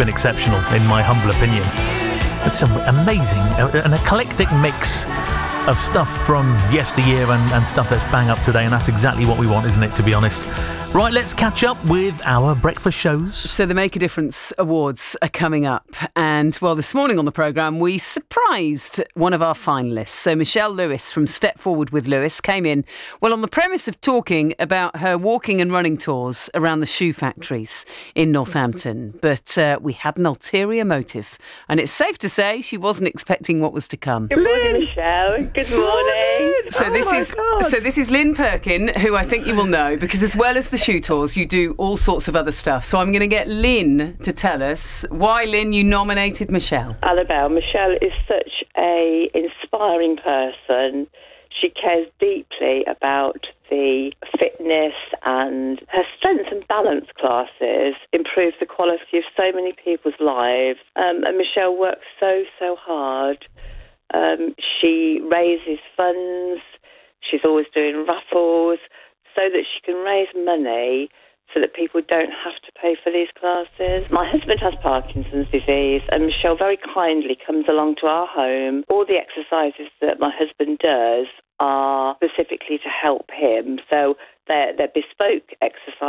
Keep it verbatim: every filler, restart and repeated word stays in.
been exceptional, in my humble opinion. It's some amazing, an eclectic mix of stuff from yesteryear and, and stuff that's bang up today, and that's exactly what we want, isn't it, to be honest? Right, let's catch up with our breakfast shows. So the Make a Difference Awards are coming up, and well, this morning on the programme we surprised one of our finalists. So Michelle Lewis from Step Forward with Lewis came in, well, on the premise of talking about her walking and running tours around the shoe factories in Northampton, but uh, we had an ulterior motive, and it's safe to say she wasn't expecting what was to come. Good morning, Michelle. Good morning. So oh this my is God. so this is Lynn Perkin, who I think you will know, because as well as the shoe tours, you do all sorts of other stuff. So I'm going to get Lynn to tell us why, Lynn, you nominated Michelle. Annabelle, Michelle is such a inspiring person. She cares deeply about the fitness, and her strength and balance classes improve the quality of so many people's lives. Um, and Michelle works so, so hard. Um, she raises funds. She's always doing raffles so that she can raise money so that people don't have to pay for these classes. My husband has Parkinson's disease, and Michelle very kindly comes along to our home. All the exercises that my husband does are specifically to help him. So they're, they're bespoke exercises